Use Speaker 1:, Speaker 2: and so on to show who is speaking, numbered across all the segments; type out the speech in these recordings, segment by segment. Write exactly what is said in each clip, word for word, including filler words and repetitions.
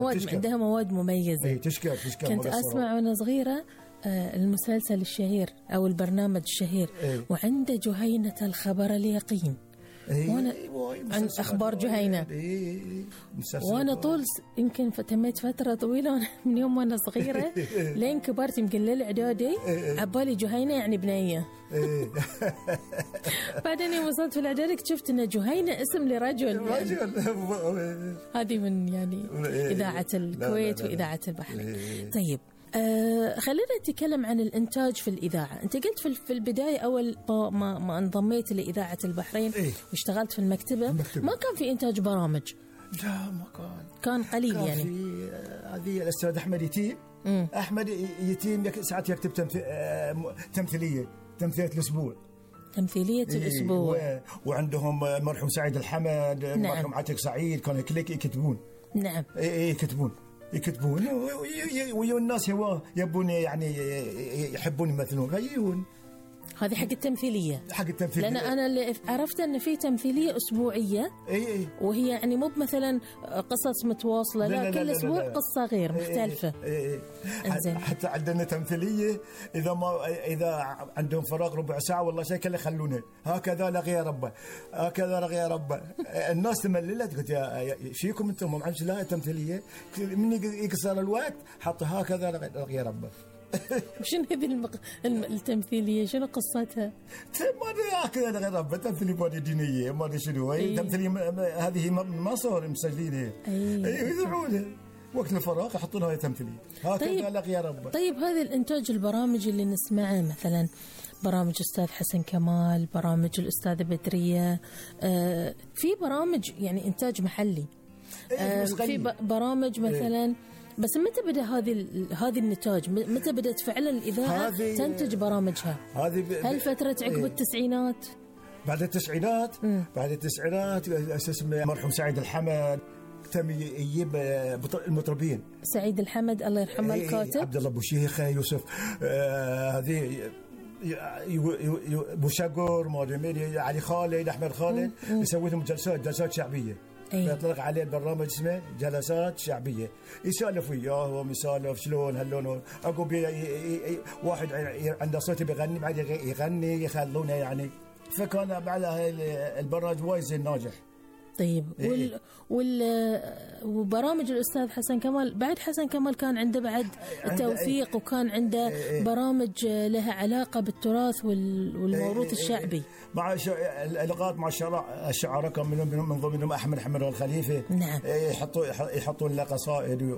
Speaker 1: مواد عندها مواد مميزة.
Speaker 2: إيه تشكر تشكر.
Speaker 1: كنت أسمع وأنا صغيرة المسلسل الشهير أو البرنامج الشهير إيه؟ وعند جهينة الخبر اليقين.
Speaker 2: إيه؟
Speaker 1: وانا عن اخبار جهينه.
Speaker 2: إيه؟
Speaker 1: وانا طول يمكن فتميت فتره طويله من يوم وانا صغيره لين كبرت يمكن للاعدادي عبالي جهينه يعني بنيه. بعدين يوم وصلت في الاعدادي اكتشفت ان جهينه اسم لرجل. هذه من يعني اذاعه الكويت واذاعه البحرين. طيب آه خلينا نتكلم عن الإنتاج في الإذاعة. أنت قلت في, في البداية أول ما, ما انضميت لإذاعة البحرين إيه؟ واشتغلت في المكتبة, المكتبة ما كان في إنتاج برامج.
Speaker 2: لا ما كان
Speaker 1: كان قليل
Speaker 2: كان
Speaker 1: يعني.
Speaker 2: في هذه الأستاذ أحمد يتيم. مم. أحمد يتيم ساعات يكتب تمثيلية تمثيلية الأسبوع
Speaker 1: تمثيلية
Speaker 2: إيه
Speaker 1: الأسبوع
Speaker 2: و... وعندهم مرحوم سعيد الحمد. نعم. مرحوم عتيق سعيد كانوا يكلك يكتبون.
Speaker 1: نعم
Speaker 2: إيه يكتبون يكتبون والناس هو يبون يعني يحبون يمثلون غيون.
Speaker 1: هذه حق التمثيلية.
Speaker 2: حق التمثيلية.
Speaker 1: لأن أنا اللي عرفت أن في تمثيلية أسبوعية.
Speaker 2: أي أي.
Speaker 1: وهي يعني مو مثلا قصص متواصلة. لا, لا, لا كل أسبوع قصة غير مختلفة.
Speaker 2: أي أي. حتى عندنا تمثيلية إذا ما إذا عندهم فراغ ربع ساعة والله شيء كله يخلونه هكذا لغي ربه هكذا لغي ربه. الناس تمللت قلت يا فيكم أنتم ما عندش لا تمثيلية من يقصر الوقت حط هكذا لغي ربه.
Speaker 1: شنو هذه المق... التمثيلية شنو قصتها؟
Speaker 2: ما أدري هكذا غير ربة تمثيلية ما دينية ما أدري شنو هي تمثيلية هذه من مصر مسجلينها. أي يذيعونها وقت الفراغ يحطون هاي تمثيلية هكذا طيب. لغي ربة.
Speaker 1: طيب هذا الإنتاج البرامج اللي نسمعه مثلا برامج أستاذ حسن كمال برامج الأستاذة بدرية آه في برامج يعني إنتاج محلي آه في برامج مثلا إيه؟ بس متى بدأ هذه هذه النتاج متى بدأت فعلا الإذاعة تنتج برامجها؟ هل فترة عقب إيه؟ التسعينات
Speaker 2: بعد التسعينات م. بعد التسعينات اسمه مرحوم سعيد الحمد تم يجيب المطربين.
Speaker 1: سعيد الحمد الله يرحمه إيه الكاتب
Speaker 2: عبد الله ابو شيخ يوسف هذه ابو شقر مودميري علي خالد احمد خالد يسوي لهم جلسات جلسات شعبيه. يطلق عليه البرنامج اسمه جلسات شعبية يسولف وياهم يسولف شلون هاللون أقول بي واحد عنده صوت بيغني بعد يغني يخلونه يعني فكان بعد البرنامج وايد ناجح.
Speaker 1: طيب وال وال وبرامج الأستاذ حسن كمال بعد حسن كمال كان عنده بعد توثيق وكان عنده برامج لها علاقة بالتراث والموروث الشعبي
Speaker 2: مع اللقاءات مع الشعراء كان منهم من ضمنهم أحمد حمد الخليفة.
Speaker 1: نعم
Speaker 2: يحطوا يحطون له قصائد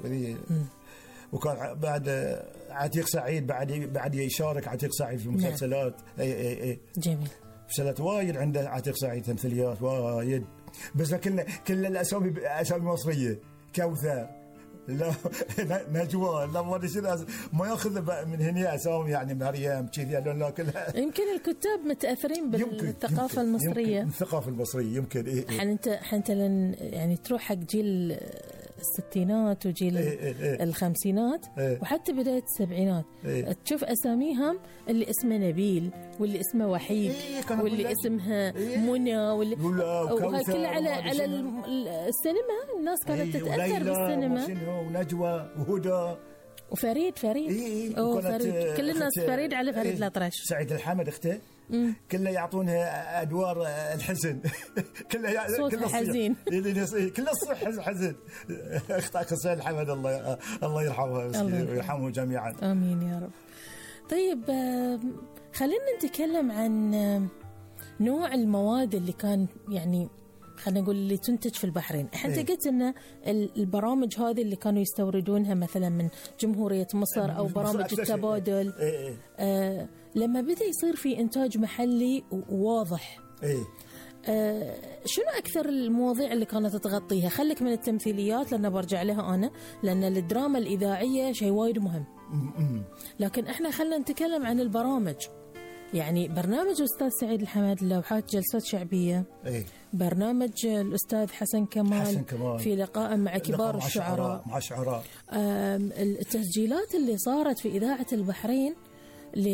Speaker 2: وكان بعد عتيق سعيد بعد بعد يشارك عتيق سعيد في المسلسلات.
Speaker 1: نعم. اي اي اي
Speaker 2: جميل مسلسلات وايد عنده عتيق سعيد تمثيليات وايد بس كل كل الاسامي اسامي مصريه كوثر لا نجوى لا ما ادري ما ياخذ من هنا اسامي يعني مريم كذي لا كلها.
Speaker 1: يمكن الكتاب متاثرين بالثقافه المصريه
Speaker 2: يمكن الثقافه المصريه يمكن إيه
Speaker 1: إيه. انت انت لن يعني تروح حق جيل الستينات وجيل إيه إيه إيه. الخمسينات إيه. وحتى بدايه السبعينات إيه. تشوف اساميهم اللي اسمه نبيل واللي اسمه وحيد إيه واللي اسمها إيه. منى واللي وهكذا على على السينما الناس كانت إيه. تتاثر بالسينما
Speaker 2: ونجوى وهدى
Speaker 1: وفريد فريد
Speaker 2: إيه
Speaker 1: أوه فريد كل الناس فريد على فريد الأطرش.
Speaker 2: سعيد الحمد اخته كله يعطونها ادوار الحزن كله
Speaker 1: كله حزين
Speaker 2: كله الصح حزن اختك سعيد الحمد الله الله يرحمه ويرحمه جميعا
Speaker 1: امين يا رب. طيب خلينا نتكلم عن نوع المواد اللي كان يعني خلينا نقول اللي تنتج في البحرين. احنا إيه؟ قلت ان البرامج هذه اللي كانوا يستوردونها مثلا من جمهورية مصر او برامج التبادل
Speaker 2: إيه إيه؟
Speaker 1: آه لما بدأ يصير في انتاج محلي واضح
Speaker 2: إيه؟
Speaker 1: آه شنو اكثر المواضيع اللي كانت تغطيها؟ خليك من التمثيليات لان برجع لها انا لان الدراما الاذاعية شيء وايد مهم لكن احنا خلينا نتكلم عن البرامج. يعني برنامج الأستاذ سعيد الحمد لوحات جلسات شعبية
Speaker 2: إيه؟
Speaker 1: برنامج الأستاذ حسن كمال,
Speaker 2: حسن كمال
Speaker 1: في لقاء مع كبار
Speaker 2: مع
Speaker 1: الشعراء
Speaker 2: مع الشعراء
Speaker 1: التسجيلات اللي صارت في إذاعة البحرين ل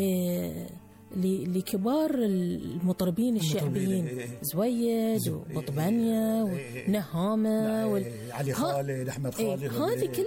Speaker 1: لكبار المطربين الشعبيين إيه؟ زويد وبطبانيا إيه؟ ونهامة
Speaker 2: إيه؟ وال... علي خالد أحمد خالد
Speaker 1: إيه؟ هذه كل